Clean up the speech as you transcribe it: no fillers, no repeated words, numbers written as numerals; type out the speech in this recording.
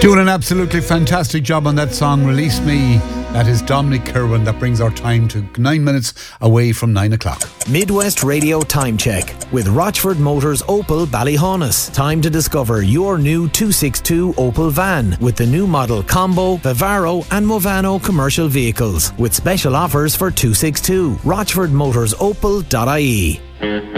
Doing an absolutely fantastic job on that song, Release Me. That is Dominic Kirwan. That brings our time to 9 minutes away from 9 o'clock. Midwest Radio Time Check with Rochford Motors Opel Ballyhonus. Time to discover your new 262 Opel van with the new model Combo, Vivaro and Movano commercial vehicles with special offers for 262. Rochford Motors Opel.ie.